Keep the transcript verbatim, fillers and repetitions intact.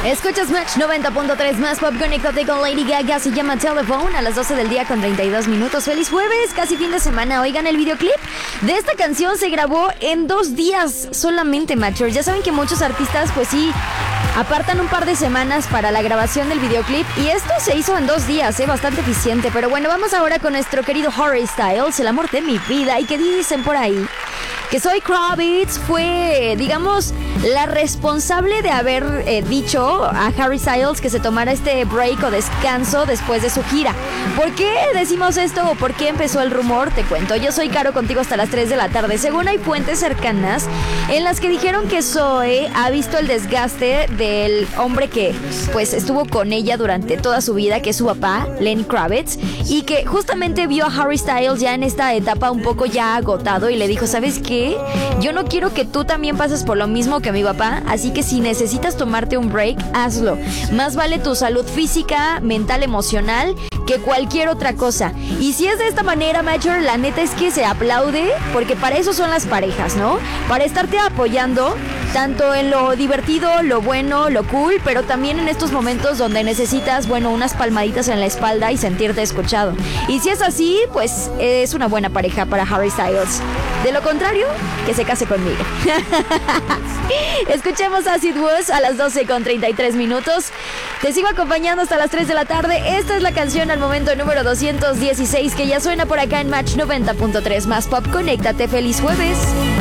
Escuchas Match noventa punto tres más pop, conéctate con Lady Gaga, se llama Telephone a las doce del día con treinta y dos minutos. Feliz jueves, casi fin de semana. Oigan, el videoclip de esta canción se grabó en dos días solamente, Matchers. Ya saben que muchos artistas pues sí apartan un par de semanas para la grabación del videoclip y esto se hizo en dos días, eh, bastante eficiente. Pero bueno, vamos ahora con nuestro querido Harry Styles, el amor de mi vida. ¿Y qué dicen por ahí? Que Zoe Kravitz fue, digamos, la responsable de haber eh, dicho a Harry Styles que se tomara este break o descanso después de su gira. ¿Por qué decimos esto o por qué empezó el rumor? Te cuento. Yo soy Caro, contigo hasta las tres de la tarde. Según hay fuentes cercanas en las que dijeron que Zoe ha visto el desgaste del hombre que pues estuvo con ella durante toda su vida, que es su papá, Lenny Kravitz, y que justamente vio a Harry Styles ya en esta etapa un poco ya agotado y le dijo, ¿sabes qué? Yo no quiero que tú también pases por lo mismo que mi papá, así que si necesitas tomarte un break, hazlo. Más vale tu salud física, mental, emocional que cualquier otra cosa. Y si es de esta manera, Major, la neta es que se aplaude, porque para eso son las parejas, ¿no? Para estarte apoyando tanto en lo divertido, lo bueno, lo cool, pero también en estos momentos donde necesitas, bueno, unas palmaditas en la espalda y sentirte escuchado. Y si es así, pues es una buena pareja para Harry Styles. De lo contrario, que se case conmigo. Escuchemos Acid Was a las doce con treinta y tres minutos. Te sigo acompañando hasta las tres de la tarde. Esta es la canción al momento número doscientos dieciséis que ya suena por acá en Match noventa punto tres más pop. Conéctate, feliz jueves.